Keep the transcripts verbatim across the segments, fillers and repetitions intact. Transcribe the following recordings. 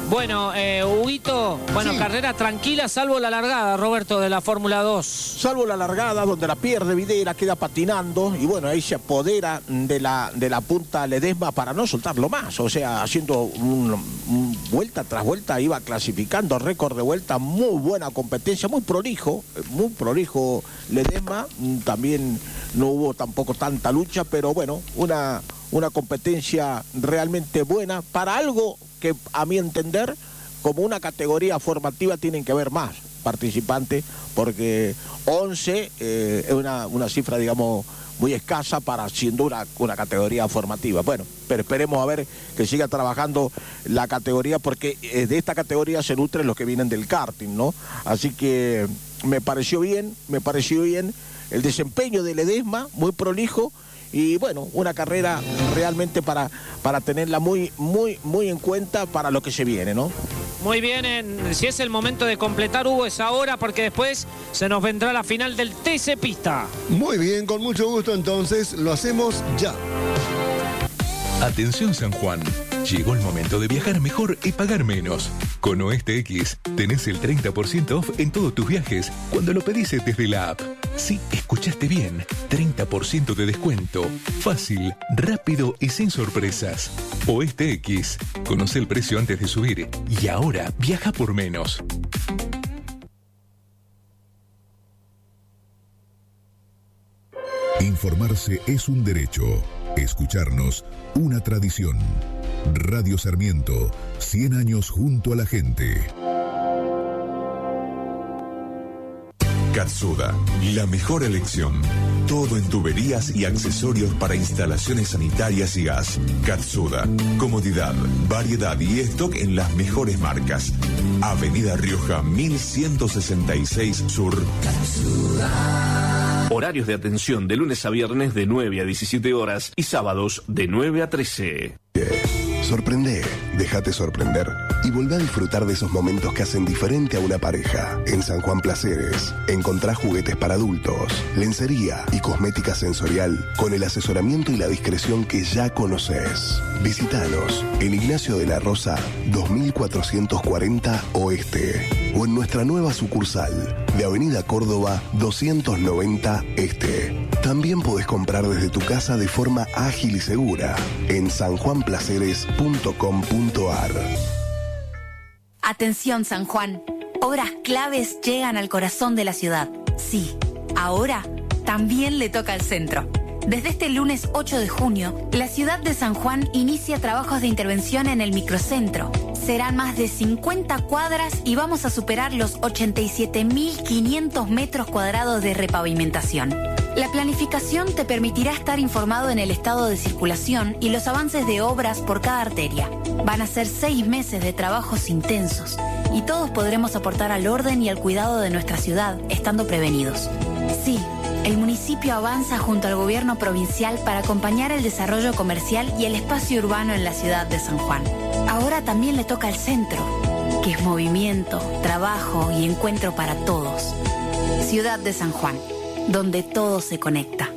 Bueno, eh, Huguito, bueno, sí. Carrera tranquila, salvo la largada, Roberto, de la Fórmula dos. Salvo la largada, donde la pierde Videla, queda patinando, y bueno, ahí se apodera de la, de la punta Ledesma para no soltarlo más, o sea, haciendo un, un vuelta tras vuelta, iba clasificando récord de vuelta, muy buena competencia, muy prolijo, muy prolijo Ledesma, también no hubo tampoco tanta lucha, pero bueno, una, una competencia realmente buena para algo que a mi entender, como una categoría formativa, tienen que haber más participantes, porque once eh, es una, una cifra, digamos, muy escasa para siendo una, una categoría formativa. Bueno, pero esperemos a ver que siga trabajando la categoría, porque de esta categoría se nutren los que vienen del karting, ¿no? Así que me pareció bien, me pareció bien el desempeño de Ledesma, muy prolijo, y bueno, una carrera realmente para, para tenerla muy, muy, muy en cuenta para lo que se viene, ¿no? Muy bien, en, si es el momento de completar, Hugo, es ahora, porque después se nos vendrá la final del T C Pista. Muy bien, con mucho gusto, entonces lo hacemos ya. Atención San Juan, llegó el momento de viajar mejor y pagar menos. Con Oeste X tenés el treinta por ciento off en todos tus viajes cuando lo pedís desde la app. Sí, escuchaste bien, treinta por ciento de descuento, fácil, rápido y sin sorpresas. Oeste X, conoce el precio antes de subir y ahora viaja por menos. Informarse es un derecho. Escucharnos, una tradición. Radio Sarmiento, cien años junto a la gente. Katsuda, la mejor elección. Todo en tuberías y accesorios para instalaciones sanitarias y gas. Katsuda, comodidad, variedad y stock en las mejores marcas. Avenida Rioja mil ciento sesenta y seis Sur. Katsuda. Horarios de atención de lunes a viernes de nueve a diecisiete horas y sábados de nueve a trece. Sorprende, déjate sorprender y volvé a disfrutar de esos momentos que hacen diferente a una pareja. En San Juan Placeres encontrás juguetes para adultos, lencería y cosmética sensorial con el asesoramiento y la discreción que ya conoces. Visítanos en Ignacio de la Rosa dos mil cuatrocientos cuarenta Oeste o en nuestra nueva sucursal de Avenida Córdoba doscientos noventa Este. También podés comprar desde tu casa de forma ágil y segura en san juan placeres punto com punto a r. Atención San Juan, obras claves llegan al corazón de la ciudad. Sí, ahora también le toca al centro. Desde este lunes ocho de junio, la ciudad de San Juan inicia trabajos de intervención en el microcentro. Serán más de cincuenta cuadras y vamos a superar los ochenta y siete mil quinientos metros cuadrados de repavimentación. La planificación te permitirá estar informado en el estado de circulación y los avances de obras por cada arteria. Van a ser seis meses de trabajos intensos y todos podremos aportar al orden y al cuidado de nuestra ciudad, estando prevenidos. Sí, el municipio avanza junto al gobierno provincial para acompañar el desarrollo comercial y el espacio urbano en la ciudad de San Juan. Ahora también le toca al centro, que es movimiento, trabajo y encuentro para todos. Ciudad de San Juan, donde todo se conecta.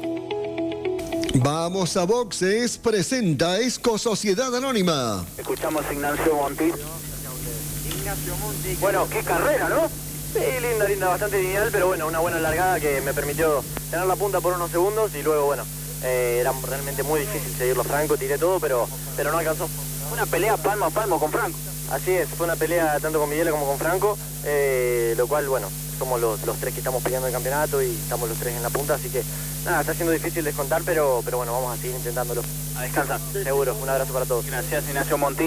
Vamos a Boxes, presenta Esco Sociedad Anónima. Escuchamos a Ignacio Monti. Ignacio Monti. Bueno, qué carrera, ¿no? Sí, linda, linda, bastante lineal, pero bueno, una buena largada que me permitió tener la punta por unos segundos y luego, bueno, eh, era realmente muy difícil seguirlo Franco, tiré todo, pero, pero no alcanzó. Una pelea palmo a palmo con Franco. Así es, fue una pelea tanto con Videla como con Franco, eh, lo cual, bueno, somos los, los tres que estamos peleando el campeonato y estamos los tres en la punta, así que nada, está siendo difícil descontar, pero, pero bueno, vamos a seguir intentándolo. A descansar, seguro. Un abrazo para todos. Gracias, Ignacio Monti.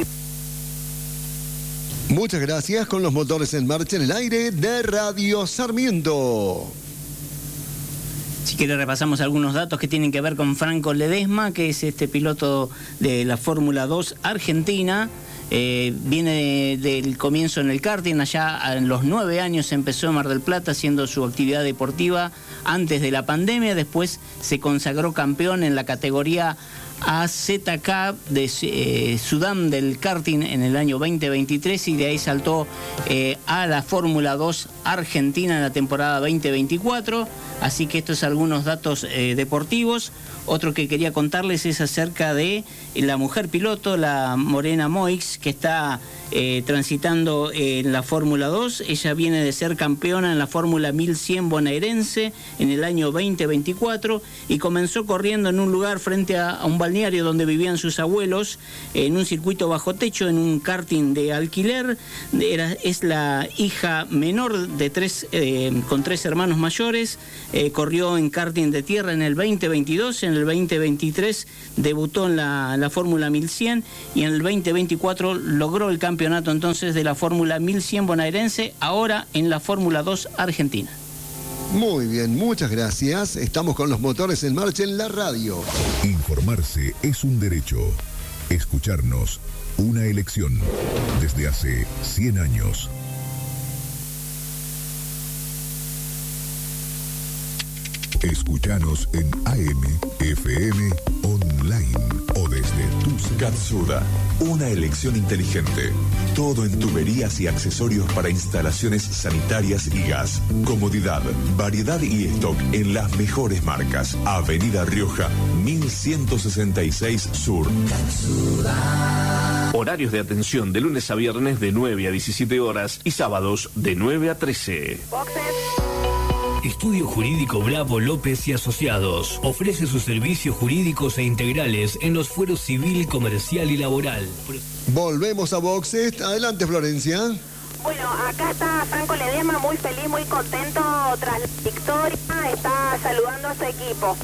Muchas gracias, con los motores en marcha en el aire de Radio Sarmiento. Si quiere repasamos algunos datos que tienen que ver con Franco Ledesma, que es este piloto de la Fórmula dos Argentina. Eh, viene de, del comienzo en el karting, allá a los nueve años empezó en Mar del Plata haciendo su actividad deportiva antes de la pandemia, después se consagró campeón en la categoría A Z K de eh, Sudán del karting en el año veinte veintitrés y de ahí saltó eh, a la Fórmula dos Argentina en la temporada veinte veinticuatro, así que estos son algunos datos eh, deportivos. Otro que quería contarles es acerca de la mujer piloto, la Morena Moix, que está eh, transitando en la Fórmula dos. Ella viene de ser campeona en la Fórmula mil cien bonaerense en el año veinte veinticuatro y comenzó corriendo en un lugar frente a, a un balneario donde vivían sus abuelos, en un circuito bajo techo, en un karting de alquiler. Era, es la hija menor de tres, eh, con tres hermanos mayores. Eh, corrió en karting de tierra en el veinte veintidós, en el veinte veintitrés debutó en la, la Fórmula mil cien y en el veinte veinticuatro logró el campeonato entonces de la Fórmula mil cien bonaerense, ahora en la Fórmula dos argentina. Muy bien, muchas gracias. Estamos con los motores en marcha en la radio. Informarse es un derecho. Escucharnos, una elección. Desde hace cien años. Escuchanos en A M, F M, online o desde tus... Katsuda, una elección inteligente. Todo en tuberías y accesorios para instalaciones sanitarias y gas. Comodidad, variedad y stock en las mejores marcas. Avenida Rioja, mil ciento sesenta y seis Sur. Katsuda. Horarios de atención de lunes a viernes de nueve a diecisiete horas y sábados de nueve a trece. Estudio Jurídico Bravo López y Asociados ofrece sus servicios jurídicos e integrales en los fueros civil, comercial y laboral. Volvemos a Boxest. Adelante, Florencia. Bueno, acá está Franco Ledesma, muy feliz, muy contento tras la victoria. Está saludando a su equipo.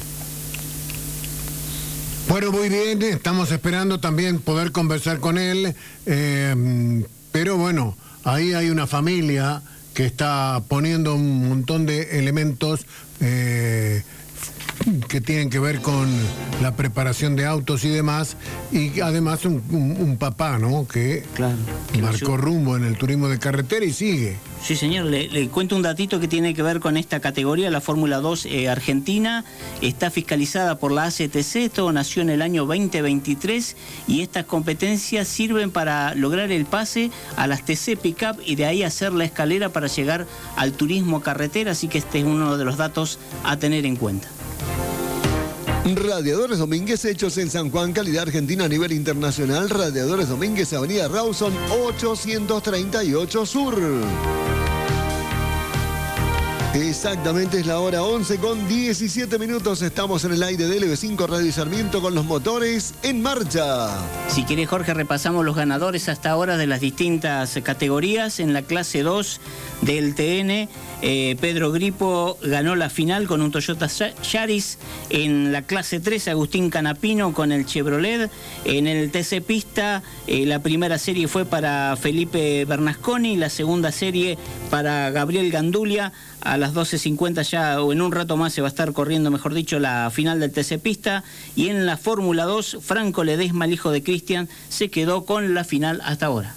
Bueno, muy bien, estamos esperando también poder conversar con él, eh, pero bueno, ahí hay una familia que está poniendo un montón de elementos eh, que tienen que ver con la preparación de autos y demás, y además un, un, un papá, ¿no? Que, claro, que marcó rumbo en el turismo de carretera y sigue. Sí, señor, le, le cuento un datito que tiene que ver con esta categoría. La Fórmula dos eh, argentina está fiscalizada por la A C T C, esto nació en el año veinte veintitrés y estas competencias sirven para lograr el pase a las T C Pickup y de ahí hacer la escalera para llegar al turismo carretera, así que este es uno de los datos a tener en cuenta. Radiadores Domínguez, hechos en San Juan, calidad argentina a nivel internacional. Radiadores Domínguez, avenida Rawson ochocientos treinta y ocho Sur. Exactamente, es la hora once con diecisiete minutos. Estamos en el aire de L B cinco Radio Sarmiento con los motores en marcha. Si querés, Jorge, repasamos los ganadores hasta ahora de las distintas categorías. En la clase dos del T N, eh, Pedro Gripo ganó la final con un Toyota Yaris. En la clase tres, Agustín Canapino con el Chevrolet. En el T C Pista, eh, la primera serie fue para Felipe Bernasconi, la segunda serie para Gabriel Gandulia. A las doce cincuenta ya, o en un rato más, se va a estar corriendo, mejor dicho, la final del T C Pista. Y en la Fórmula dos, Franco Ledesma, el hijo de Cristian, se quedó con la final hasta ahora.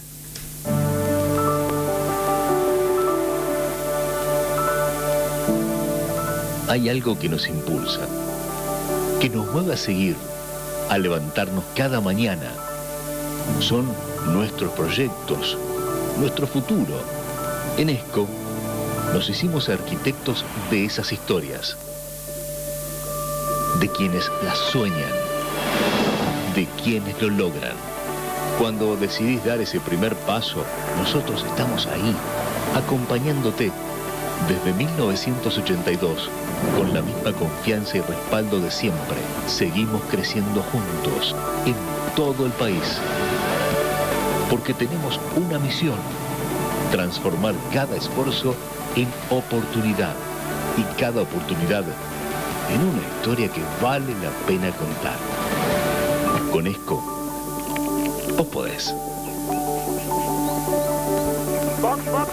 Hay algo que nos impulsa, que nos mueve a seguir, a levantarnos cada mañana. Son nuestros proyectos, nuestro futuro. En ESCO nos hicimos arquitectos de esas historias, de quienes las sueñan, de quienes lo logran. Cuando decidís dar ese primer paso, nosotros estamos ahí, acompañándote. Desde mil novecientos ochenta y dos, con la misma confianza y respaldo de siempre, seguimos creciendo juntos en todo el país. Porque tenemos una misión: transformar cada esfuerzo en oportunidad y cada oportunidad en una historia que vale la pena contar. Con ESCO, vos podés. Box, box.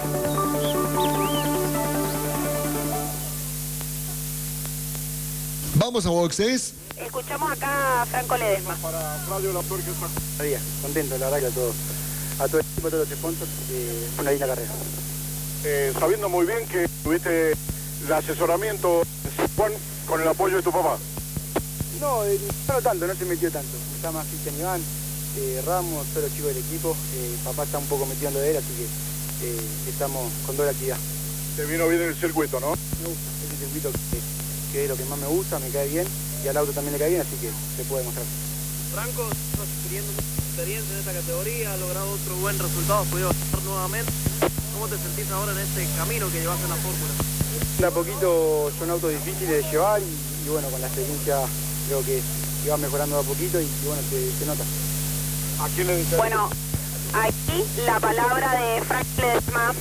Vamos a Boxes. Escuchamos acá a Franco Ledesma. Para Radio La Tuerca, contento, la verdad, que a todo, a todo el equipo, a todos los sponsors, eh, una linda carrera. Eh, sabiendo muy bien que tuviste el asesoramiento en San Juan con el apoyo de tu papá. No, eh, no tanto, no se metió tanto. Está más Cristian Iván, eh, Ramos, todos los chicos del equipo. Eh, papá está un poco metido en lo de él, así que eh, estamos con toda la actividad. Te vino bien el circuito, ¿no? Me gusta, es el circuito que, que es lo que más me gusta, me cae bien, y al auto también le cae bien, así que se puede mostrar. Franco, adquiriendo mucha experiencia en esta categoría, has logrado otro buen resultado, has podido ganar nuevamente. ¿Cómo te sentís ahora en este camino que llevas en la fórmula? De a poquito son autos difíciles de llevar y, y bueno, con la experiencia creo que, que va mejorando de a poquito y, y bueno, se, se nota. ¿A quién le dice? Bueno, aquí la palabra de Frank Ledesma.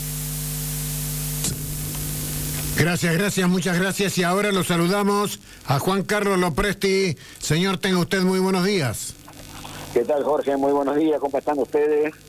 Gracias, gracias, muchas gracias. Y ahora lo saludamos a Juan Carlos Lopresti. Señor, tenga usted muy buenos días. ¿Qué tal, Jorge? Muy buenos días, ¿cómo están ustedes?